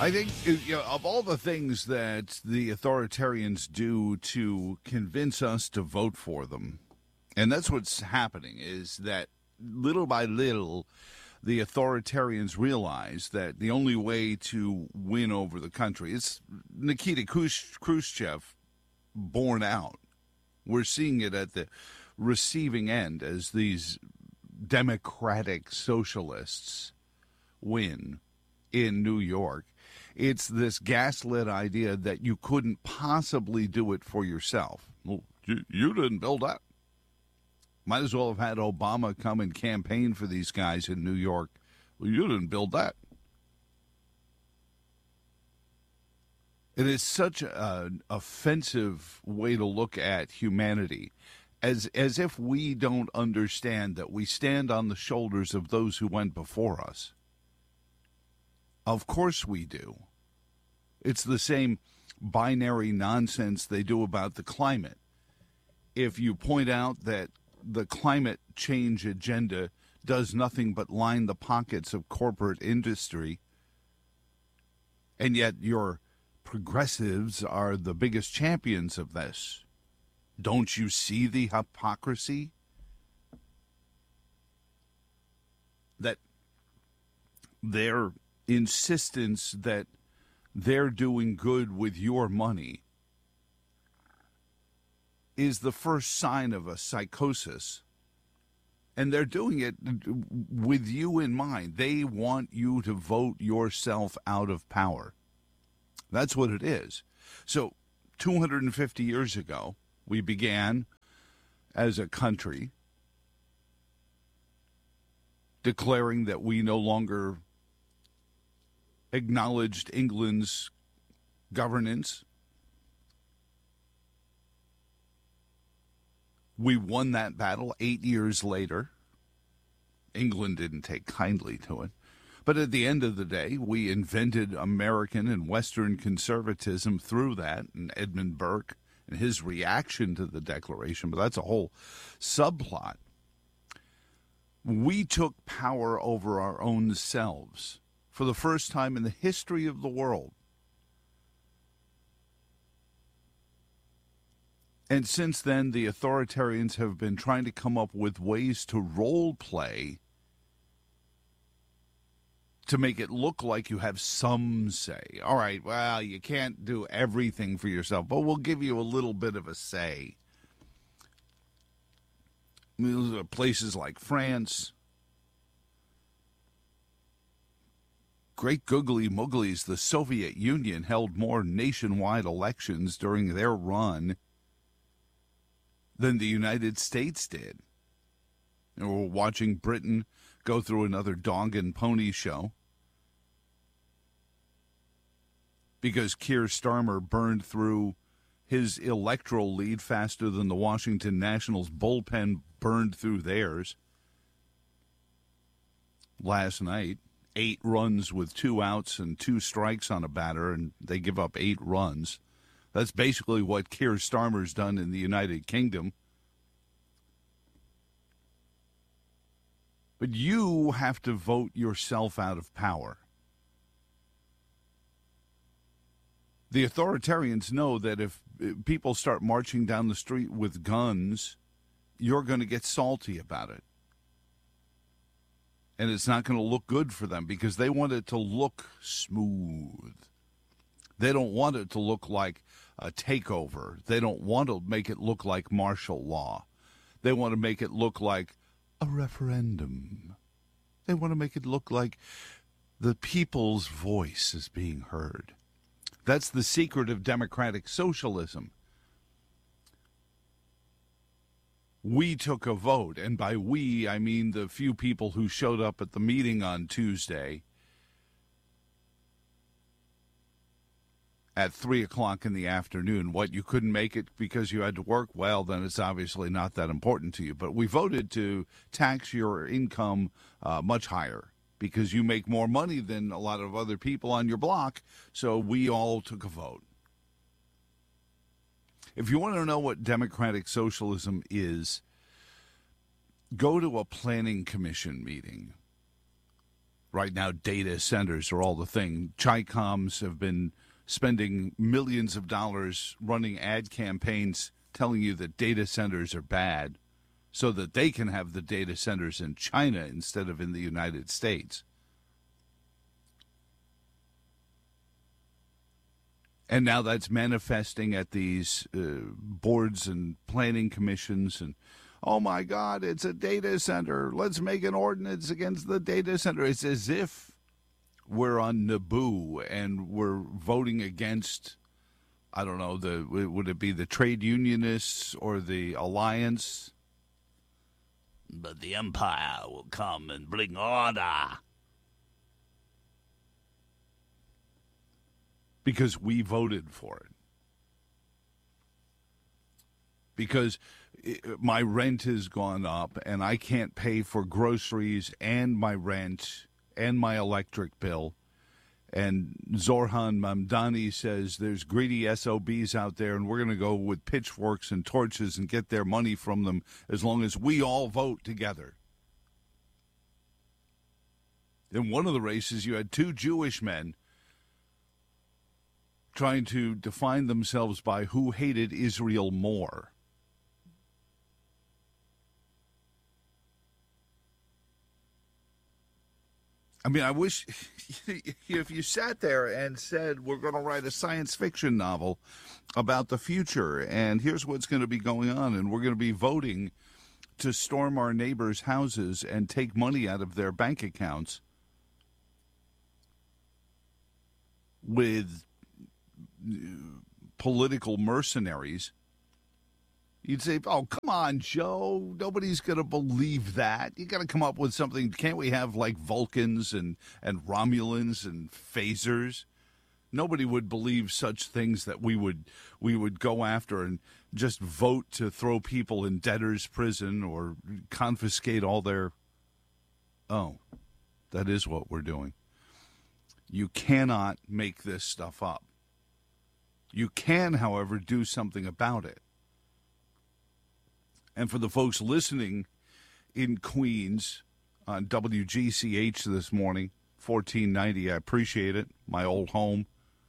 I think of all the things that the authoritarians do to convince us to vote for them, and that's what's happening, is that little by little, the authoritarians realize that the only way to win over the country is Nikita Khrushchev borne out. We're seeing it at the receiving end as these democratic socialists win in New York. It's this gaslit idea that you couldn't possibly do it for yourself. Well, you didn't build that. Might as well have had Obama come and campaign for these guys in New York. Well, you didn't build that. It is such an offensive way to look at humanity, as if we don't understand that we stand on the shoulders of those who went before us. Of course we do. It's the same binary nonsense they do about the climate. If you point out that the climate change agenda does nothing but line the pockets of corporate industry, and yet your progressives are the biggest champions of this, don't you see the hypocrisy? That their insistence that they're doing good with your money is the first sign of a psychosis. And they're doing it with you in mind. They want you to vote yourself out of power. That's what it is. So 250 years ago, we began as a country declaring that we no longer acknowledged England's governance. We won that battle 8 years later. England didn't take kindly to it. But at the end of the day, we invented American and Western conservatism through that, and Edmund Burke and his reaction to the Declaration. But that's a whole subplot. We took power over our own selves for the first time in the history of the world. And since then, the authoritarians have been trying to come up with ways to role play to make it look like you have some say. All right, well, you can't do everything for yourself, but we'll give you a little bit of a say. Places like France, great googly mooglies, the Soviet Union held more nationwide elections during their run than the United States did. And we're watching Britain go through another dog and pony show because Keir Starmer burned through his electoral lead faster than the Washington Nationals bullpen burned through theirs last night. 8 runs with 2 outs and 2 strikes on a batter, and they give up 8 runs. That's basically what Keir Starmer's done in the United Kingdom. But you have to vote yourself out of power. The authoritarians know that if people start marching down the street with guns, you're going to get salty about it. And it's not going to look good for them because they want it to look smooth. They don't want it to look like a takeover. They don't want to make it look like martial law. They want to make it look like a referendum. They want to make it look like the people's voice is being heard. That's the secret of democratic socialism. We took a vote, and by we, I mean the few people who showed up at the meeting on Tuesday at 3 o'clock in the afternoon. What, you couldn't make it because you had to work? Well, then it's obviously not that important to you. But we voted to tax your income much higher because you make more money than a lot of other people on your block, so we all took a vote. If you want to know what democratic socialism is, go to a planning commission meeting right now data centers are all the thing. Chi-Coms have been spending millions of dollars running ad campaigns telling you that data centers are bad so that they can have the data centers in China instead of in the United States. And now that's manifesting at these boards and planning commissions. And, oh, my God, it's a data center. Let's make an ordinance against the data center. It's as if we're on Naboo and we're voting against, I don't know, would it be the trade unionists or the alliance? But the empire will come and bring order. Because we voted for it. Because my rent has gone up and I can't pay for groceries and my rent and my electric bill. And Zorhan Mamdani says there's greedy SOBs out there and we're going to go with pitchforks and torches and get their money from them as long as we all vote together. In one of the races, you had two Jewish men trying to define themselves by who hated Israel more. I mean, I wish if you sat there and said, we're going to write a science fiction novel about the future, and here's what's going to be going on, and we're going to be voting to storm our neighbors' houses and take money out of their bank accounts with political mercenaries, you'd say, oh, come on, Joe. Nobody's going to believe that. You got to come up with something. Can't we have like Vulcans and Romulans and phasers? Nobody would believe such things that we would go after and just vote to throw people in debtor's prison or confiscate all their... Oh, that is what we're doing. You cannot make this stuff up. You can, however, do something about it. And for the folks listening in Queens on WGCH this morning, 1490, I appreciate it, my old home.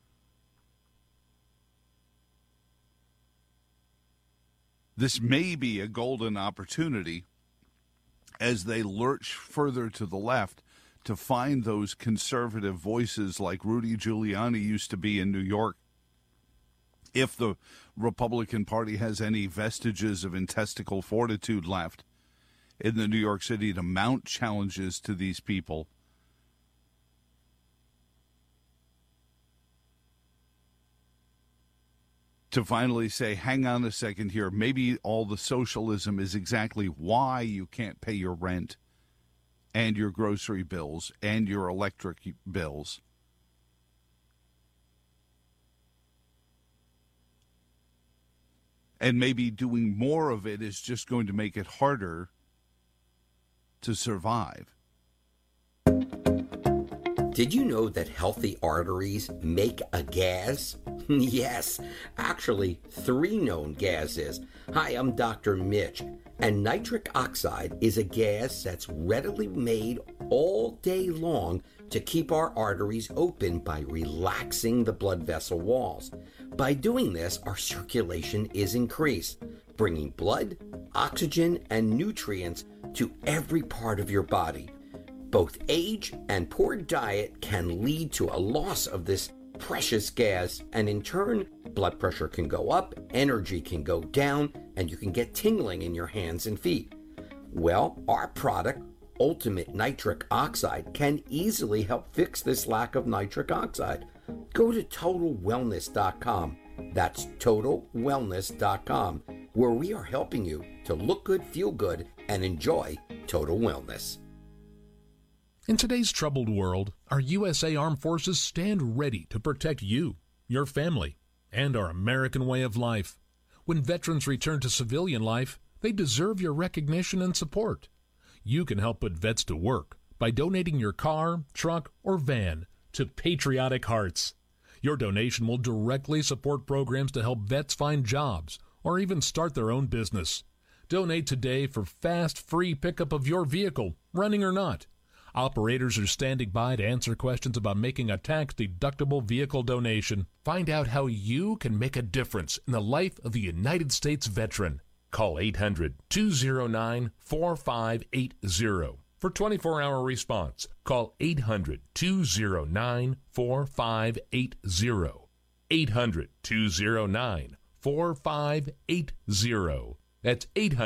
This may be a golden opportunity as they lurch further to the left to find those conservative voices like Rudy Giuliani used to be in New York. If the Republican Party has any vestiges of intestinal fortitude left in the New York City to mount challenges to these people, to finally say, hang on a second here, maybe all the socialism is exactly why you can't pay your rent and your grocery bills and your electric bills. And maybe doing more of it is just going to make it harder to survive. Did you know that healthy arteries make a gas? Yes, actually 3 known gases. Hi, I'm Dr. Mitch, and nitric oxide is a gas that's readily made all day long to keep our arteries open by relaxing the blood vessel walls. By doing this, our circulation is increased, bringing blood, oxygen, and nutrients to every part of your body. Both age and poor diet can lead to a loss of this precious gas, and in turn, blood pressure can go up, energy can go down, and you can get tingling in your hands and feet. Well, our product, Ultimate Nitric Oxide, can easily help fix this lack of nitric oxide. Go to TotalWellness.com. That's TotalWellness.com, where we are helping you to look good, feel good, and enjoy total wellness. In today's troubled world, our USA Armed Forces stand ready to protect you, your family, and our American way of life. When veterans return to civilian life, they deserve your recognition and support. You can help put vets to work by donating your car, truck, or van to Patriotic Hearts. Your donation will directly support programs to help vets find jobs or even start their own business. Donate today for fast, free pickup of your vehicle, running or not. Operators are standing by to answer questions about making a tax-deductible vehicle donation. Find out how you can make a difference in the life of a United States veteran. Call 800-209-4580 for 24-hour response. Call 800-209-4580. 800-209-4580. That's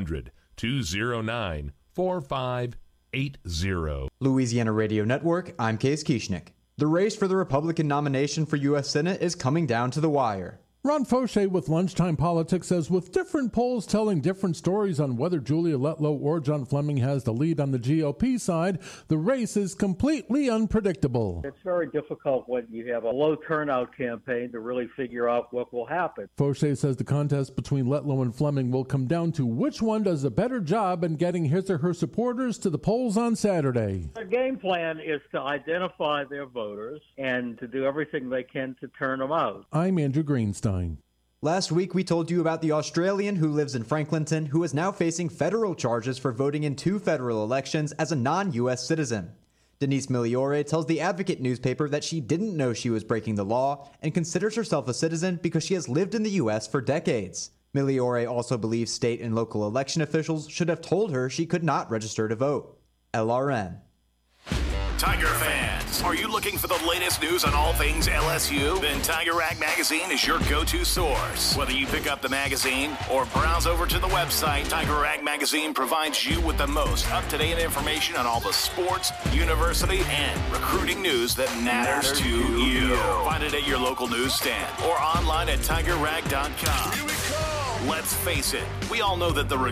800-209-4580. Louisiana Radio Network, I'm Case Kieschnick. The race for the Republican nomination for U.S. Senate is coming down to the wire. Ron Fauché with Lunchtime Politics says with different polls telling different stories on whether Julia Letlow or John Fleming has the lead on the GOP side, the race is completely unpredictable. It's very difficult when you have a low turnout campaign to really figure out what will happen. Fauché says the contest between Letlow and Fleming will come down to which one does a better job in getting his or her supporters to the polls on Saturday. Their game plan is to identify their voters and to do everything they can to turn them out. I'm Andrew Greenstein. Last week, we told you about the Australian who lives in Franklinton who is now facing federal charges for voting in 2 federal elections as a non-U.S. citizen. Denise Migliore tells the Advocate newspaper that she didn't know she was breaking the law and considers herself a citizen because she has lived in the U.S. for decades. Migliore also believes state and local election officials should have told her she could not register to vote. LRN. Tiger fans, are you looking for the latest news on all things LSU? Then Tiger Rag Magazine is your go-to source. Whether you pick up the magazine or browse over to the website, Tiger Rag Magazine provides you with the most up-to-date information on all the sports, university, and recruiting news that matters to you. Find it at your local newsstand or online at tigerrag.com. Let's face it, we all know that the